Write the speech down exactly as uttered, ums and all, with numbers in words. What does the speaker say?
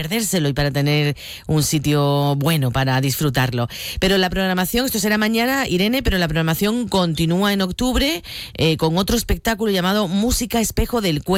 perdérselo y para tener un sitio bueno para disfrutarlo. Pero la programación, esto será mañana, Irene, pero la programación continúa en octubre eh, con otro espectáculo llamado Música Espejo del Cuento.